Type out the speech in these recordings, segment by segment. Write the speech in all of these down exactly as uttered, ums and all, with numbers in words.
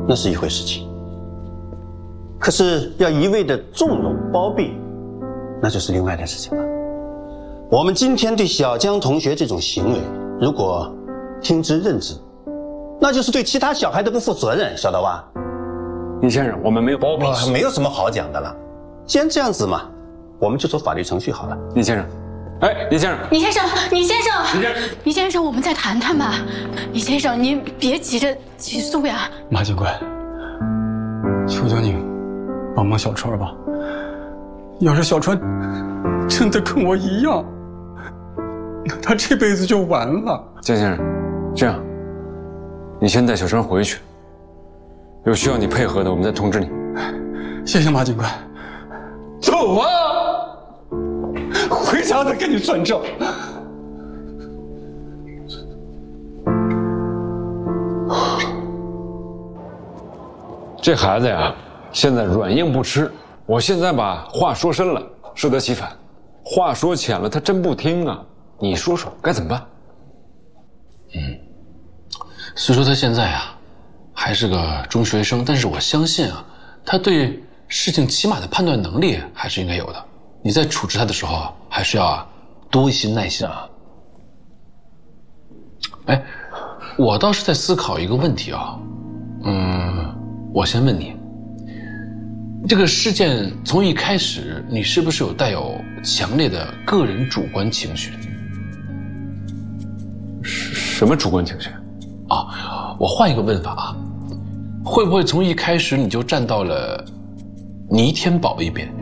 那是一回事情。可是要一味的纵容包庇，那就是另外的事情了。我们今天对小江同学这种行为，如果听之任之，那就是对其他小孩的不负责任，晓得吧？ 李先生，我们没有包庇， 没有什么好讲的了。既然这样子嘛，我们就走法律程序好了。 李先生，哎，李先生， 李先生，李先生， 李先生， 李先生，我们再谈谈吧。李先生，您别急着起诉呀。 马警官，求求你帮帮小川吧。要是小川真的跟我一样，那他这辈子就完了。 江先生，这样，你先带小川回去，有需要你配合的，我们再通知你。 谢谢马警官。走啊！回家再跟你算账。 这孩子呀，现在软硬不吃。我现在把话说深了，适得其反；话说浅了，他真不听啊。你说说该怎么办？ 嗯，虽说他现在啊还是个中学生，但是我相信啊，他对事情起码的判断能力还是应该有的。你在处置他的时候啊，还是要啊多一些耐心啊。哎，我倒是在思考一个问题啊，嗯，我先问你，这个事件从一开始，你是不是有带有强烈的个人主观情绪？ 什么主观情绪？ 啊，我换一个问法啊，会不会从一开始你就站到了倪天宝一边？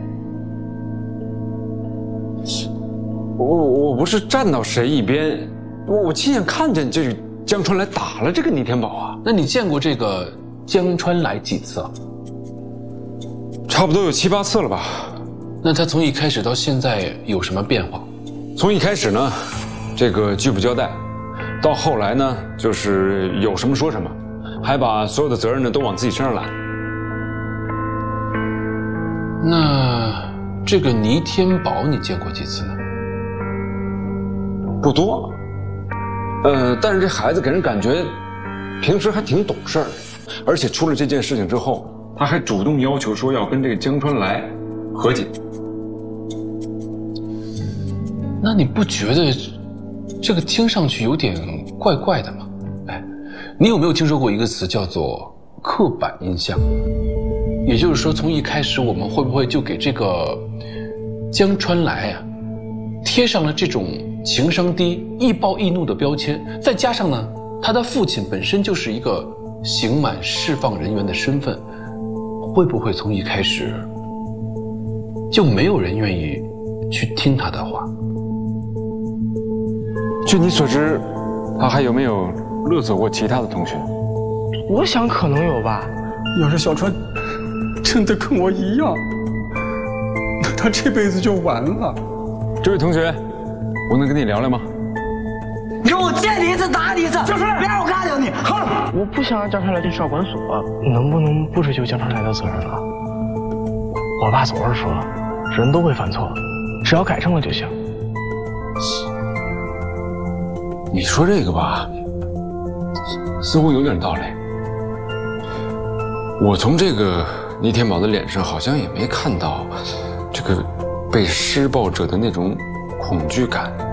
我我不是站到谁一边，我我亲眼看见这个江川来打了这个倪天宝啊。 那你见过这个江川来几次啊？ 差不多有七八次了吧。 那他从一开始到现在有什么变化？ 从一开始呢，这个拒不交代，到后来呢，就是有什么说什么，还把所有的责任呢都往自己身上揽。 那这个倪天宝你见过几次呢？ 不多，呃，但是这孩子给人感觉平时还挺懂事儿的，而且出了这件事情之后，他还主动要求说要跟这个江川来和解。 那你不觉得这个听上去有点怪怪的吗？哎，你有没有听说过一个词叫做刻板印象？也就是说，从一开始我们会不会就给这个江川来啊贴上了这种情商低、易暴易怒的标签？再加上呢，他的父亲本身就是一个刑满释放人员的身份，会不会从一开始就没有人愿意去听他的话？ 据你所知，他还有没有勒索过其他的同学？ 我想可能有吧。 要是小川真的跟我一样，那他这辈子就完了。 这位同学，我能跟你聊聊吗？ 有我见你一次打你一次，就是别让我干掉你！哼！我不想让江川来进少管所，能不能不追究江川来的责任了？我爸总是说，人都会犯错，只要改正了就行。 你说这个吧，似乎有点道理。我从这个倪天宝的脸上好像也没看到这个被施暴者的那种恐惧感。